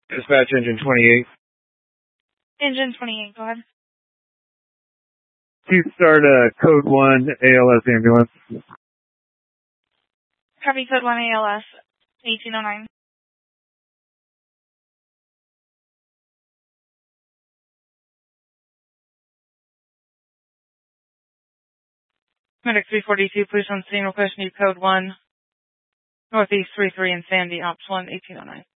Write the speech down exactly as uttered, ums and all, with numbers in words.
Dispatch engine twenty-eight. Engine twenty-eight, go ahead. Please start uh, code one A L S ambulance. Copy code one A L S, eighteen oh nine. Medic three forty-two, police on scene, requesting you code one, Northeast three three in Sandy, Ops one, eighteen oh nine.